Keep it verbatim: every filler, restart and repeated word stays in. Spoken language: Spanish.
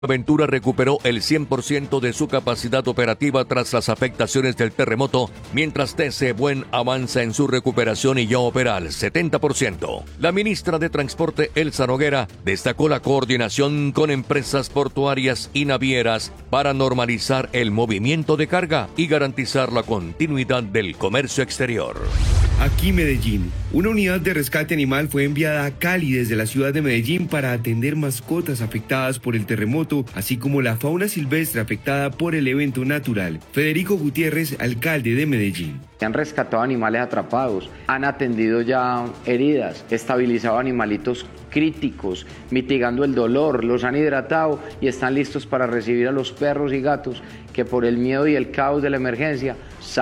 Buenaventura recuperó el cien por ciento de su capacidad operativa tras las afectaciones del terremoto, mientras T C Buen avanza en su recuperación y ya opera al setenta por ciento. La ministra de Transporte, Elsa Noguera, destacó la coordinación con empresas portuarias y navieras para normalizar el movimiento de carga y garantizar la continuidad del comercio exterior. Aquí Medellín. Una unidad de rescate animal fue enviada a Cali desde la ciudad de Medellín para atender mascotas afectadas por el terremoto, así como la fauna silvestre afectada por el evento natural. Federico Gutiérrez, alcalde de Medellín. Se han rescatado animales atrapados, han atendido ya heridas, estabilizado animalitos críticos, mitigando el dolor, los han hidratado y están listos para recibir a los perros y gatos que por el miedo y el caos de la emergencia